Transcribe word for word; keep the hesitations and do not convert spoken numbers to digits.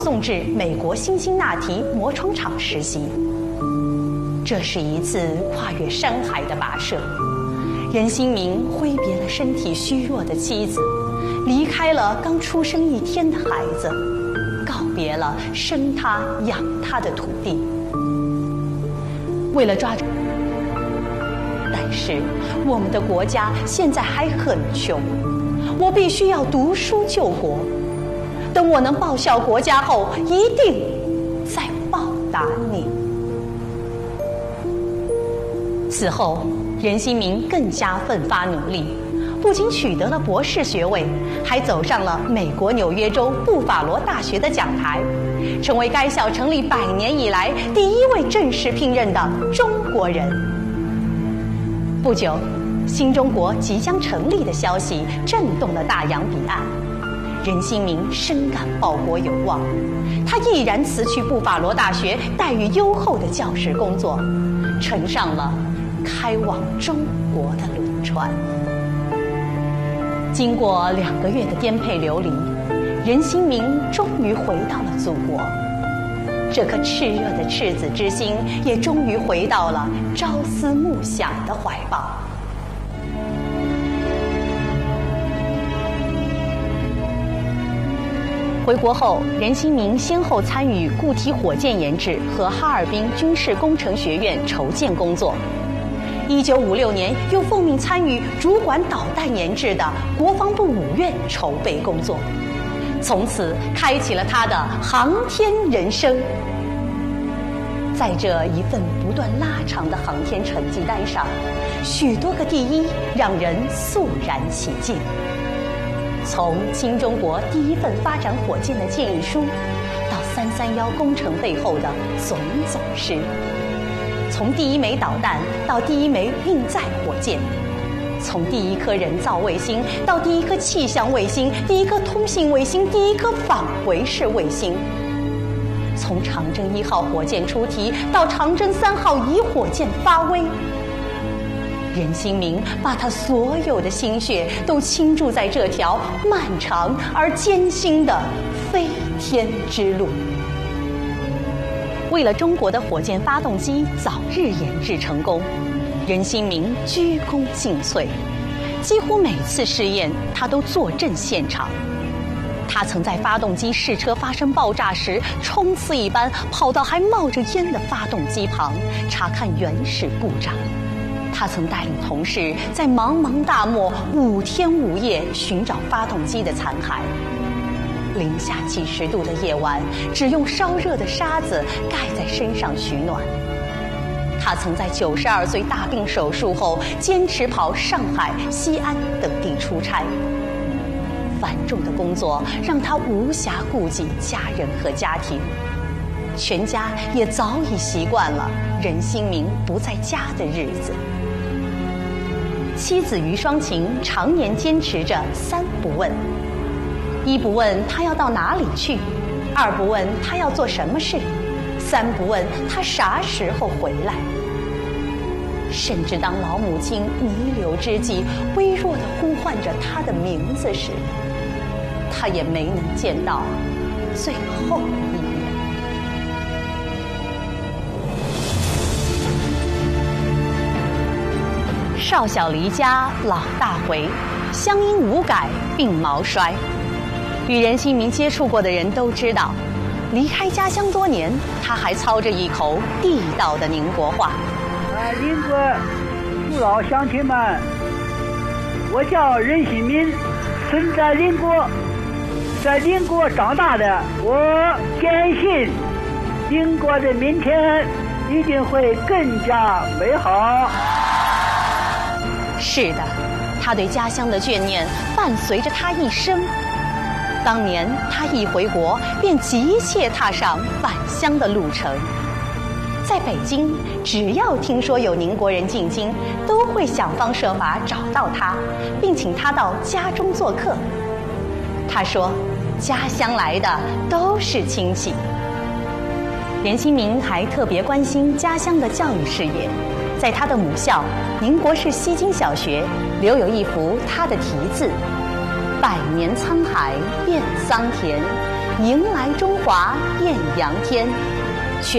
送至美国辛辛那提磨窗厂实习。这是一次跨越山海的跋涉，任新明挥别了身体虚弱的妻子，离开了刚出生一天的孩子，告别了生他养他的土地。为了抓住，但是我们的国家现在还很穷，我必须要读书救国。等我能报效国家后，一定再报答你。此后，任新明更加奋发努力，不仅取得了博士学位，还走上了美国纽约州布法罗大学的讲台，成为该校成立百年以来第一位正式聘任的中国人。不久，新中国即将成立的消息震动了大洋彼岸。任新明深感报国有望，他毅然辞去布法罗大学待遇优厚的教师工作，乘上了开往中国的轮船。经过两个月的颠沛流离，任新明终于回到了祖国，这颗炽热的赤子之心也终于回到了朝思暮想的怀抱。回国后，任新明先后参与固体火箭研制和哈尔滨军事工程学院筹建工作。一九五六年，又奉命参与主管导弹研制的国防部五院筹备工作，从此开启了他的航天人生。在这一份不断拉长的航天成绩单上，许多个第一让人肃然起敬。从新中国第一份发展火箭的建议书，到三三幺工程背后的种种事，从第一枚导弹到第一枚运载火箭，从第一颗人造卫星到第一颗气象卫星、第一颗通信卫星、第一颗返回式卫星，从长征一号火箭出题到长征三号乙火箭发威，任新明把他所有的心血都倾注在这条漫长而艰辛的飞天之路。为了中国的火箭发动机早日研制成功，任新明鞠躬尽瘁，几乎每次试验他都坐镇现场。他曾在发动机试车发生爆炸时，冲刺一般跑到还冒着烟的发动机旁，查看原始故障。他曾带领同事在茫茫大漠五天五夜寻找发动机的残骸，零下几十度的夜晚，只用烧热的沙子盖在身上取暖。他曾在九十二岁大病手术后，坚持跑上海、西安等地出差。繁重的工作让他无暇顾及家人和家庭，全家也早已习惯了任新明不在家的日子。妻子于双琴常年坚持着三不问：一不问他要到哪里去，二不问他要做什么事，三不问他啥时候回来。甚至当老母亲弥留之际，微弱地呼唤着他的名字时，他也没能见到最后一眼。少小离家老大回，乡音无改鬓毛衰。与任新明接触过的人都知道，离开家乡多年，他还操着一口地道的宁国话。 啊，邻国父老乡亲们，我叫任新明，生在邻国，在邻国长大的，我坚信邻国的明天一定会更加美好。 是的，他对家乡的眷念伴随着他一生。当年他一回国，便急切踏上返乡的路程。在北京，只要听说有宁国人进京，都会想方设法找到他，并请他到家中做客。他说，家乡来的都是亲戚。任新明还特别关心家乡的教育事业，在他的母校宁国市西京小学留有一幅他的题字：百年沧海变桑田， 迎来中华艳阳天。